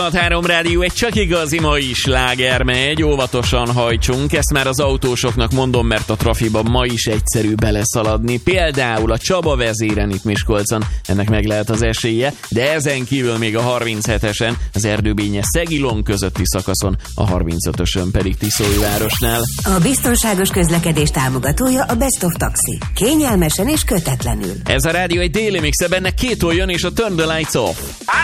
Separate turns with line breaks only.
6-3 rádió, egy csak igazi mai sláger megy, óvatosan hajtsunk, ezt már az autósoknak mondom, mert a trafiban ma is egyszerű beleszaladni. Például a Csaba vezéren itt Miskolcon, ennek meg lehet az esélye, de ezen kívül még a 37-esen, az Erdőbénye-Szegilon közötti szakaszon, a 35-ösön pedig Tiszólyvárosnál.
A biztonságos közlekedés támogatója a Best of Taxi. Kényelmesen és kötetlenül.
Ez a rádió egy déli mixe, benne két olyan és a Turn the Lights Off.